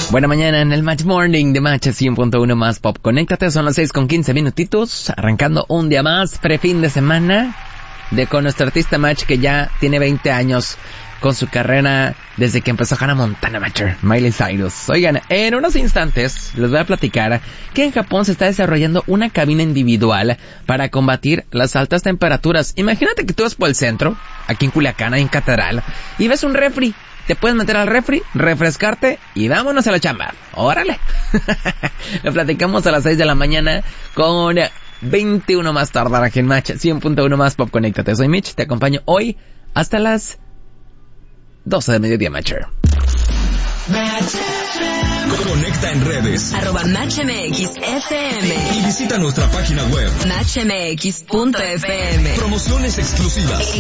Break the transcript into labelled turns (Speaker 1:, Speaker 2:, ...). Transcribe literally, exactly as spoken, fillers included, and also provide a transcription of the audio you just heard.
Speaker 1: Buena mañana en el Match Morning de Match cien punto uno más Pop. Conéctate, son las seis con quince minutitos, arrancando un día más, prefin de semana, de con nuestro artista Match que ya tiene veinte años con su carrera desde que empezó Hannah Montana Matcher, Miley Cyrus. Oigan, en unos instantes les voy a platicar que en Japón se está desarrollando una cabina individual para combatir las altas temperaturas. Imagínate que tú vas por el centro, aquí en Culiacán, ahí en Catedral, y ves un refri. Te puedes meter al refri, refrescarte y vámonos a la chamba. ¡Órale! Lo platicamos a las seis de la mañana con veintiuno más tardar aquí en Match cien punto uno más Pop. Conéctate, soy Mitch, te acompaño hoy hasta las doce de mediodía, Matcher.
Speaker 2: Conecta en redes
Speaker 3: arroba Match M X F M
Speaker 2: y visita nuestra página web
Speaker 3: match m x punto f m.
Speaker 2: Promociones exclusivas.